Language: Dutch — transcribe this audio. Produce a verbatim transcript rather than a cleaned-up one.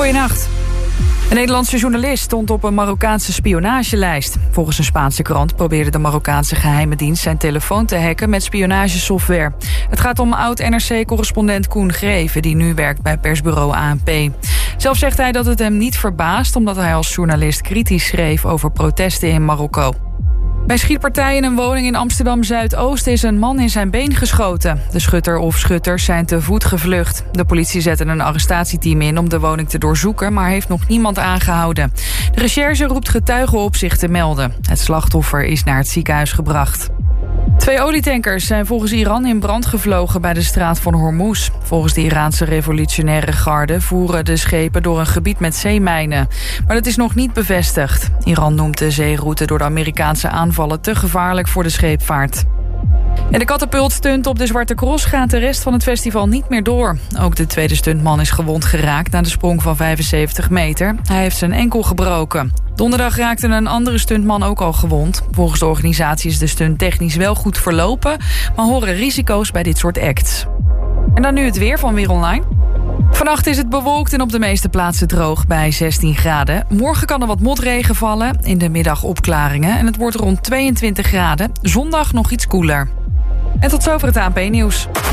Goedenacht. Een Nederlandse journalist stond op een Marokkaanse spionagelijst. Volgens een Spaanse krant probeerde de Marokkaanse geheime dienst zijn telefoon te hacken met spionagesoftware. Het gaat om oud-N R C-correspondent Koen Greven, die nu werkt bij persbureau A N P. Zelf zegt hij dat het hem niet verbaast, omdat hij als journalist kritisch schreef over protesten in Marokko. Bij schietpartijen in een woning in Amsterdam-Zuidoost is een man in zijn been geschoten. De schutter of schutters zijn te voet gevlucht. De politie zette een arrestatieteam in om de woning te doorzoeken, maar heeft nog niemand aangehouden. De recherche roept getuigen op zich te melden. Het slachtoffer is naar het ziekenhuis gebracht. Twee olietankers zijn volgens Iran in brand gevlogen bij de straat van Hormuz. Volgens de Iraanse revolutionaire garde voeren de schepen door een gebied met zeemijnen. Maar dat is nog niet bevestigd. Iran noemt de zeeroute door de Amerikaanse aanvallen te gevaarlijk voor de scheepvaart. En de katapultstunt op de Zwarte Cross gaat de rest van het festival niet meer door. Ook de tweede stuntman is gewond geraakt na de sprong van vijfenzeventig meter. Hij heeft zijn enkel gebroken. Donderdag raakte een andere stuntman ook al gewond. Volgens de organisatie is de stunt technisch wel goed verlopen, maar horen risico's bij dit soort acts. En dan nu het weer van Weer Online. Vannacht is het bewolkt en op de meeste plaatsen droog bij zestien graden. Morgen kan er wat motregen vallen, in de middag opklaringen en het wordt rond tweeëntwintig graden. Zondag nog iets koeler. En tot zover het A N P-nieuws.